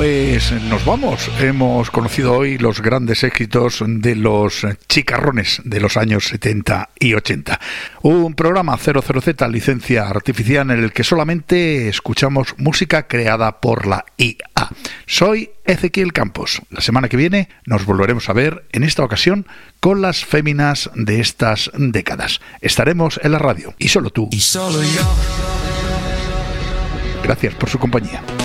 Pues nos vamos. Hemos conocido hoy los grandes éxitos de los chicarrones de los años 70 y 80. Un programa 00Z, licencia artificial, en el que solamente escuchamos música creada por la IA. Soy Ezequiel Campos. La semana que viene nos volveremos a ver, en esta ocasión con las féminas de estas décadas. Estaremos en la radio. Y solo tú. Y solo yo. Gracias por su compañía.